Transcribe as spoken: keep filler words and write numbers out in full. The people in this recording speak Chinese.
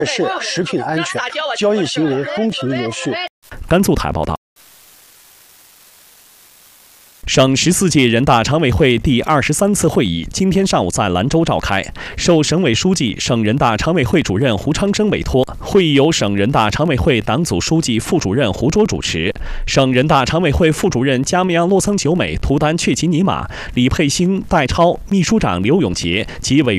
是食品安全，交易行为公平有序。 甘肃台报道。省十四届人大常委会第二十三次会议今天上午在兰州召开，受省委书记、省人大常委会主任胡昌生委托，会议由省人大常委会党组书记、副主任胡卓主持，省人大常委会副主任加梅扬洛桑久美、图丹确吉尼玛、李佩兴、戴超、秘书长刘永杰及委员。